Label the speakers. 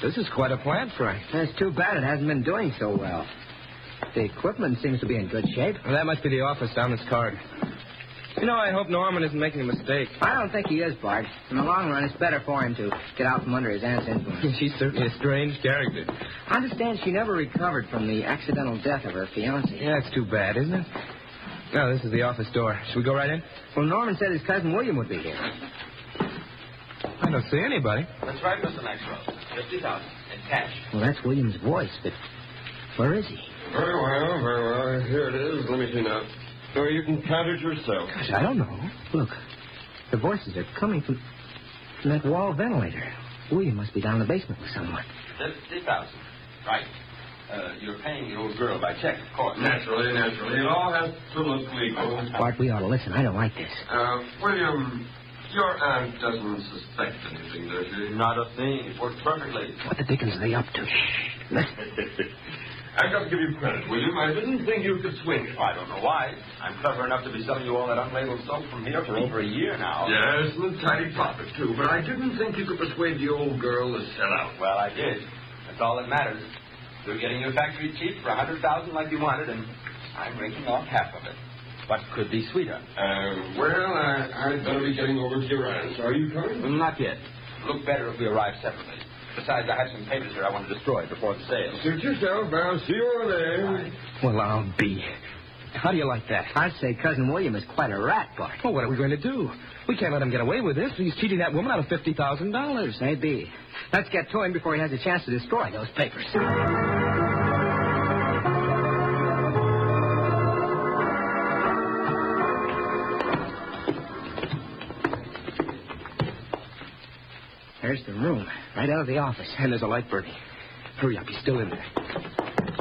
Speaker 1: This is quite a plant, Frank.
Speaker 2: It's too bad it hasn't been doing so well. The equipment seems to be in good shape.
Speaker 1: Well, that must be the office down this card. You know, I hope Norman isn't making a mistake.
Speaker 2: I don't think he is, Bart. In the long run, it's better for him to get out from under his aunt's influence.
Speaker 1: She's certainly a strange character.
Speaker 2: I understand she never recovered from the accidental death of her fiancé.
Speaker 1: Yeah, it's too bad, isn't it? No, this is the office door. Should we go right in?
Speaker 2: Well, Norman said his cousin William would be here.
Speaker 1: I don't see anybody.
Speaker 3: That's right, Mr. Maxwell. 50,000 in cash.
Speaker 2: Well, that's William's voice, but where is he?
Speaker 4: Very well, very well. Here it is. Let me see now. So you can count it yourself.
Speaker 2: Gosh, I don't know. Look, the voices are coming from that wall ventilator. William must be down in the basement with someone.
Speaker 3: 50,000. Right. You're paying the old girl by check, of course.
Speaker 4: Naturally. It all has to look legal.
Speaker 2: Bart, we ought to listen. I don't like this.
Speaker 4: William, your aunt doesn't suspect anything, does she?
Speaker 3: Not a thing. It works perfectly.
Speaker 2: What the dickens are they up to?
Speaker 4: I've got to give you credit, William. I didn't think you could swing it.
Speaker 3: I don't know why. I'm clever enough to be selling you all that unlabeled soap from here for over a year now.
Speaker 4: Yes, and a tidy profit, too. But I didn't think you could persuade the old girl to sell out.
Speaker 3: Well, I did. That's all that matters. You're getting your factory cheap for $100,000 like you wanted, and I'm raking off half of it. What could be sweeter?
Speaker 4: I'd better be getting over to your aunt's. Are you coming?
Speaker 3: Well, not yet. Look better if we arrive separately. Besides, I have some papers here I want to destroy before the sale.
Speaker 4: Suit yourself. I'll see you over there.
Speaker 1: Well, I'll be. How do you like that?
Speaker 2: I'd say Cousin William is quite a rat, Bart.
Speaker 1: Well, what are we going to do? We can't let him get away with this. He's cheating that woman out of $50,000.
Speaker 2: Maybe. Let's get to him before he has a chance to destroy those papers. There's the room, right out of the office.
Speaker 1: And there's a light burning. Hurry up, he's still in there.